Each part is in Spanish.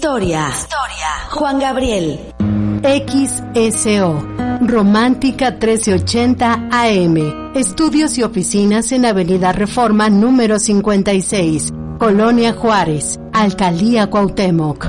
Historia. Juan Gabriel. XSO, Romántica 1380 AM. Estudios y oficinas en Avenida Reforma número 56, Colonia Juárez, Alcaldía Cuauhtémoc.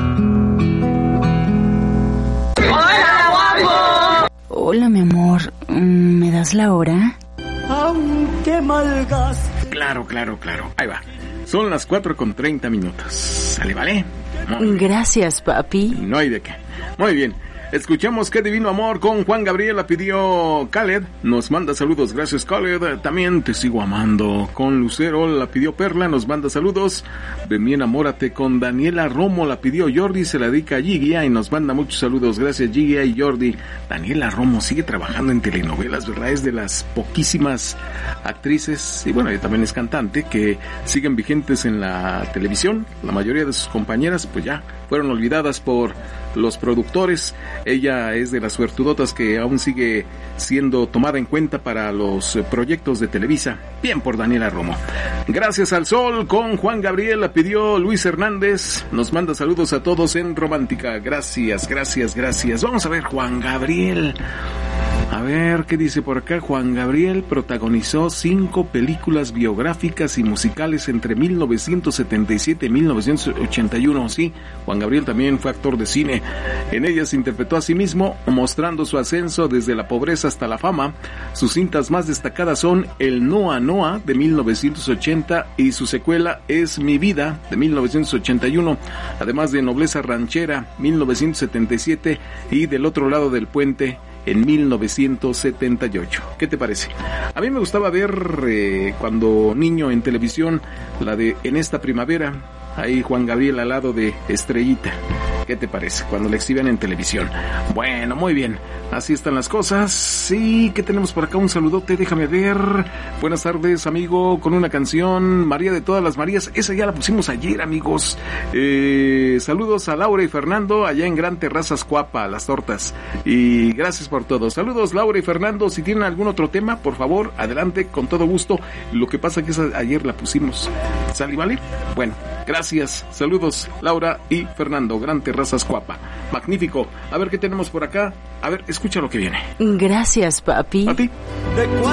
Hola, mi amor. ¿Me das la hora? Aunque malgaste. Claro. Ahí va. Son las 4:30. ¿Sale, vale? Gracias, papi. No hay de qué. Muy bien. Escuchamos Qué Divino Amor con Juan Gabriel, la pidió Khaled. Nos manda saludos, gracias Khaled. También Te Sigo Amando con Lucero, la pidió Perla, nos manda saludos. De mí Enamórate con Daniela Romo, la pidió Jordi, se la dedica a Gigia y nos manda muchos saludos. Gracias Gigia y Jordi. Daniela Romo sigue trabajando en telenovelas, ¿verdad? Es de las poquísimas actrices, y bueno, ella también es cantante, que siguen vigentes en la televisión. La mayoría de sus compañeras pues ya fueron olvidadas por los productores. Ella es de las suertudotas que aún sigue siendo tomada en cuenta para los proyectos de Televisa. Bien por Daniela Romo. Gracias al Sol con Juan Gabriel, la pidió Luis Hernández. Nos manda saludos a todos en Romántica. Gracias. Vamos a ver, Juan Gabriel. A ver, ¿qué dice por acá? Juan Gabriel protagonizó 5 películas biográficas y musicales entre 1977 y 1981. Sí, Juan Gabriel también fue actor de cine. En ellas interpretó a sí mismo, mostrando su ascenso desde la pobreza hasta la fama. Sus cintas más destacadas son El Noa Noa, de 1980, y su secuela Es Mi Vida, de 1981, además de Nobleza Ranchera, 1977, y Del Otro Lado del Puente, en 1978. ¿Qué te parece? A mí me gustaba ver cuando niño en televisión la de En Esta Primavera, ahí Juan Gabriel al lado de Estrellita. ¿Qué te parece? Cuando la exhibían en televisión. Bueno, muy bien. Así están las cosas. Sí, ¿qué tenemos por acá? Un saludote, déjame ver. Buenas tardes, amigo, con una canción, María de todas las Marías. Esa ya la pusimos ayer, amigos. Saludos a Laura y Fernando, allá en Gran Terrazas Cuapa, Las Tortas. Y gracias por todo. Saludos, Laura y Fernando. Si tienen algún otro tema, por favor, adelante, con todo gusto. Lo que pasa que esa ayer la pusimos. ¿Sale, vale? Bueno, gracias. Saludos, Laura y Fernando, Gran Terrazas Cuapa. Magnífico. A ver qué tenemos por acá. A ver, escucha lo que viene. Gracias, papi. ¿A ti?